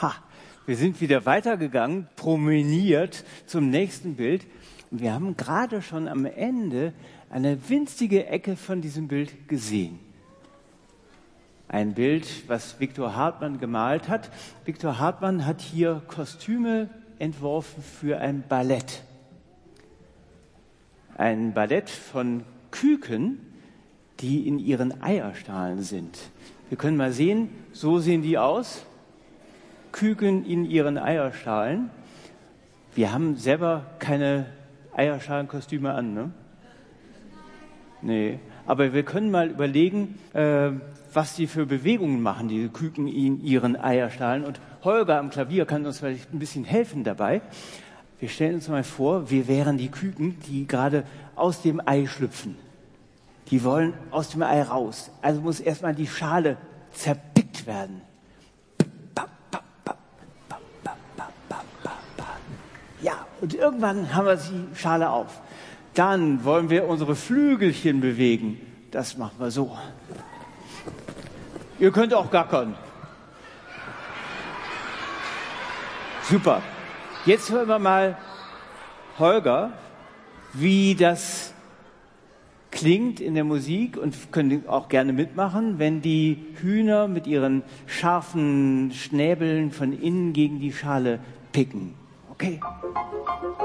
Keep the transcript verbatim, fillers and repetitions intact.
Ha, wir sind wieder weitergegangen, promeniert zum nächsten Bild. Und wir haben gerade schon am Ende eine winzige Ecke von diesem Bild gesehen. Ein Bild, was Viktor Hartmann gemalt hat. Viktor Hartmann hat hier Kostüme entworfen für ein Ballett. Ein Ballett von Küken, die in ihren Eierschalen sind. Wir können mal sehen, so sehen die aus. Küken in ihren Eierschalen. Wir haben selber keine Eierschalenkostüme an, ne? Nee. Aber wir können mal überlegen, äh, was die für Bewegungen machen, diese Küken in ihren Eierschalen. Und Holger am Klavier kann uns vielleicht ein bisschen helfen dabei. Wir stellen uns mal vor, wir wären die Küken, die gerade aus dem Ei schlüpfen. Die wollen aus dem Ei raus. Also muss erstmal die Schale zerpickt werden. Ja, und irgendwann haben wir die Schale auf. Dann wollen wir unsere Flügelchen bewegen. Das machen wir so. Ihr könnt auch gackern. Super. Jetzt hören wir mal Holger, wie das klingt in der Musik, und können auch gerne mitmachen, wenn die Hühner mit ihren scharfen Schnäbeln von innen gegen die Schale picken. Okay.